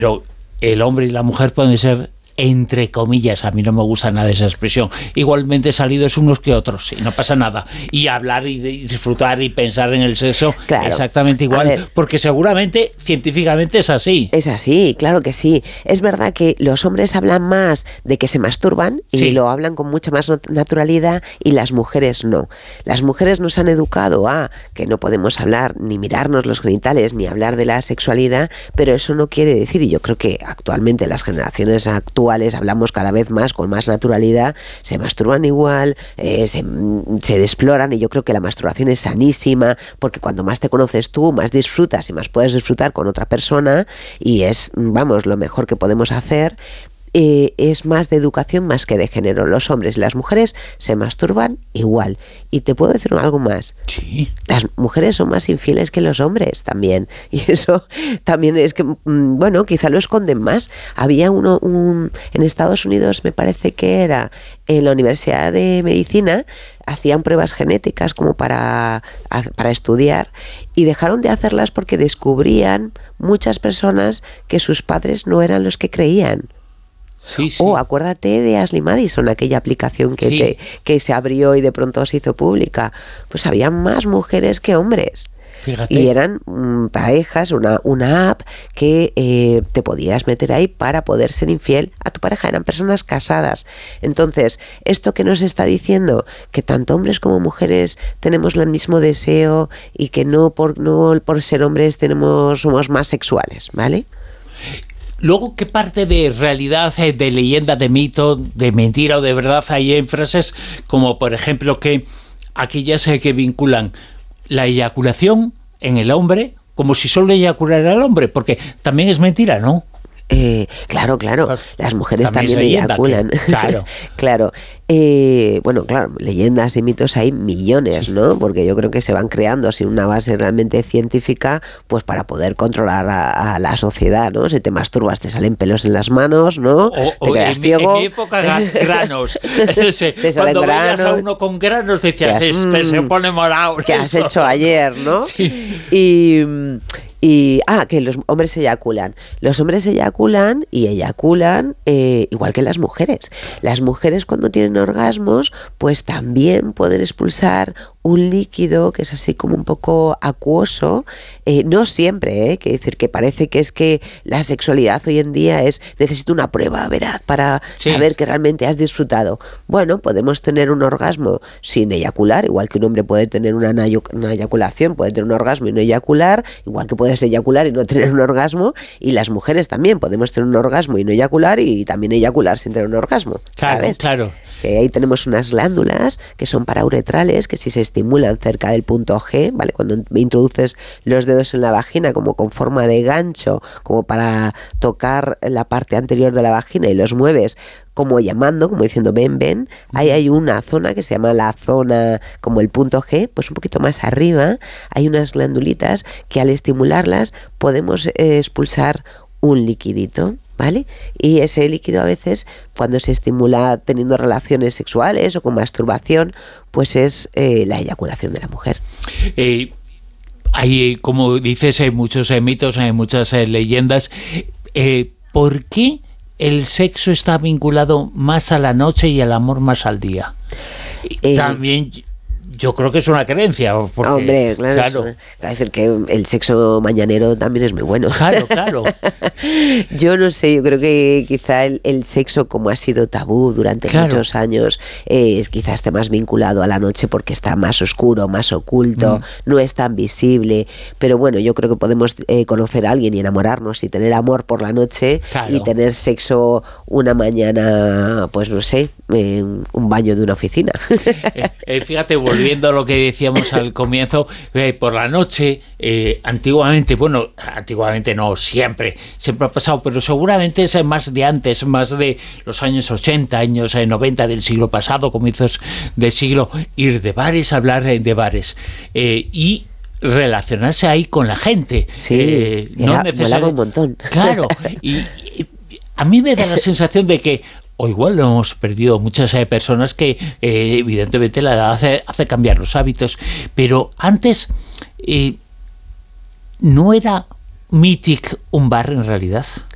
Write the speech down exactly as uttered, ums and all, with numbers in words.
Pero el hombre y la mujer pueden ser, entre comillas, a mí no me gusta nada esa expresión, igualmente salidos unos que otros, y no pasa nada. Y hablar y disfrutar y pensar en el sexo, claro, exactamente igual, porque seguramente científicamente es así. Es así, claro que sí. Es verdad que los hombres hablan más de que se masturban y sí, lo hablan con mucha más naturalidad, y las mujeres no. Las mujeres nos han educado a que no podemos hablar ni mirarnos los genitales ni hablar de la sexualidad, pero eso no quiere decir, y yo creo que actualmente las generaciones actuales hablamos cada vez más con más naturalidad, se masturban igual, eh, se, se exploran, y yo creo que la masturbación es sanísima, porque cuando más te conoces tú, más disfrutas y más puedes disfrutar con otra persona, y es, vamos, lo mejor que podemos hacer. Eh, es más de educación más que de género. Los hombres y las mujeres se masturban igual. Y te puedo decir algo más. Sí. Las mujeres son más infieles que los hombres también. Y eso también es que, bueno, quizá lo esconden más. Había uno un, en Estados Unidos, me parece que era en la Universidad de Medicina, hacían pruebas genéticas como para, para estudiar, y dejaron de hacerlas porque descubrían muchas personas que sus padres no eran los que creían. Sí, sí. O acuérdate de Ashley Madison, aquella aplicación que, sí, te, que se abrió y de pronto se hizo pública. Pues había más mujeres que hombres. Fíjate. Y eran mm, parejas, una, una app que eh, te podías meter ahí para poder ser infiel a tu pareja. Eran personas casadas. Entonces, esto que nos está diciendo, que tanto hombres como mujeres tenemos el mismo deseo, y que no por, no por ser hombres tenemos, somos más sexuales, ¿vale? Luego, ¿qué parte de realidad, de leyenda, de mito, de mentira o de verdad hay en frases como, por ejemplo, que aquellas que vinculan la eyaculación en el hombre como si solo eyaculara el hombre? Porque también es mentira, ¿no? Eh, claro, claro, claro, las mujeres también, también eyaculan. Que, claro. Claro. Eh, bueno, claro, leyendas y mitos hay millones, sí, ¿no? Porque yo creo que se van creando sin una base realmente científica, pues para poder controlar a, a la sociedad, ¿no? Si te masturbas te salen pelos en las manos, ¿no? O, te o quedas en, ciego. En mi época, granos. Entonces, te cuando granos, veías a uno con granos decías, este se pone morado. ¿Qué has hecho ayer, no? Sí. Y... Y, ah, que los hombres eyaculan. Los hombres eyaculan y eyaculan eh, igual que las mujeres. Las mujeres, cuando tienen orgasmos, pues también pueden expulsar un líquido que es así como un poco acuoso, eh, no siempre, ¿eh? Que decir que parece que es que la sexualidad hoy en día es, necesito una prueba, veraz, para sí, saber que realmente has disfrutado. Bueno, podemos tener un orgasmo sin eyacular, igual que un hombre puede tener una, una eyaculación, puede tener un orgasmo y no eyacular, igual que puedes eyacular y no tener un orgasmo, y las mujeres también podemos tener un orgasmo y no eyacular, y también eyacular sin tener un orgasmo. Claro, ¿sabes? claro. Que ahí tenemos unas glándulas que son parauretrales, que si se estimulan cerca del punto G, ¿vale? Cuando introduces los dedos en la vagina como con forma de gancho, como para tocar la parte anterior de la vagina, y los mueves como llamando, como diciendo ven, ven, ahí hay una zona que se llama la zona como el punto G, pues un poquito más arriba hay unas glandulitas que al estimularlas podemos eh, expulsar un liquidito, ¿vale? Y ese líquido a veces, cuando se estimula teniendo relaciones sexuales o con masturbación, pues es eh, la eyaculación de la mujer. Eh, hay, como dices, hay muchos eh, mitos, hay muchas eh, leyendas. Eh, ¿Por qué el sexo está vinculado más a la noche y el amor más al día? Eh, También... Yo creo que es una creencia. Porque, hombre, claro. claro. Es, es decir, que el sexo mañanero también es muy bueno. Claro, claro. Yo no sé, yo creo que quizá el, el sexo, como ha sido tabú durante claro. muchos años, eh, es, quizá esté más vinculado a la noche porque está más oscuro, más oculto, mm. no es tan visible. Pero bueno, yo creo que podemos eh, conocer a alguien y enamorarnos y tener amor por la noche, claro. y tener sexo una mañana, pues no sé, en un baño de una oficina. eh, eh, fíjate, volviendo a lo que decíamos al comienzo, eh, por la noche, eh, antiguamente, bueno, antiguamente no, siempre, siempre ha pasado, pero seguramente es más de antes, más de los años ochenta, años eh, noventa del siglo pasado, comienzos del siglo, ir de bares, hablar eh, de bares, eh, y relacionarse ahí con la gente. Sí, eh, no necesariamente un montón. Claro, y, y a mí me da la sensación de que o igual lo hemos perdido muchas eh, personas que eh, evidentemente la edad hace, hace cambiar los hábitos, pero antes eh, no era mític un bar en realidad.